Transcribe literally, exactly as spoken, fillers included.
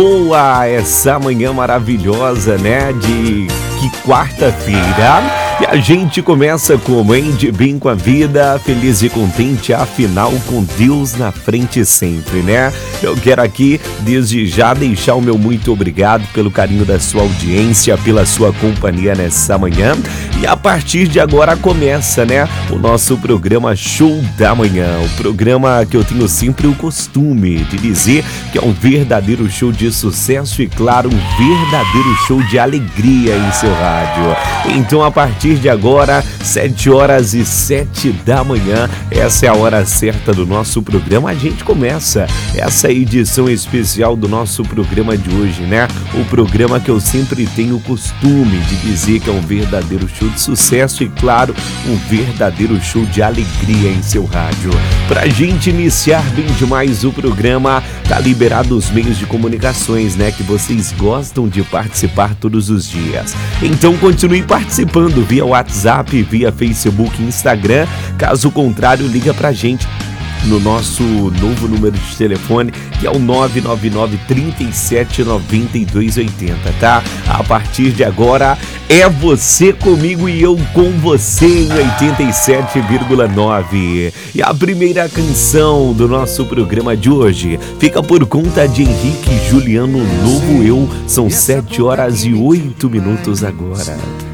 Boa, essa manhã maravilhosa, né? De que quarta-feira. E a gente começa como, hein? De bem com a vida, feliz e contente, afinal com Deus na frente sempre, né? Eu quero aqui, desde já, deixar o meu muito obrigado pelo carinho da sua audiência, pela sua companhia nessa manhã. E a partir de agora começa, né? O nosso programa Show da Manhã. O programa que eu tenho sempre o costume de dizer que é um verdadeiro show de sucesso e, claro, um verdadeiro show de alegria em seu rádio. Então, a partir de agora, sete horas e sete da manhã, essa é a hora certa do nosso programa. A gente começa essa edição especial do nosso programa de hoje, né? O programa que eu sempre tenho o costume de dizer que é um verdadeiro show de sucesso e, claro, um verdadeiro show de alegria em seu rádio. Pra gente iniciar bem demais o programa, tá liberado os meios de comunicações, né? Que vocês gostam de participar todos os dias. Então continue participando via WhatsApp, via Facebook, Instagram. Caso contrário, liga pra gente no nosso novo número de telefone, que é o nove nove nove, trinta e sete, noventa e dois, oitenta, tá? A partir de agora é você comigo e eu com você em oitenta e sete vírgula nove. E a primeira canção do nosso programa de hoje fica por conta de Henrique e Juliano, Novo Eu. São sete horas e oito minutos agora.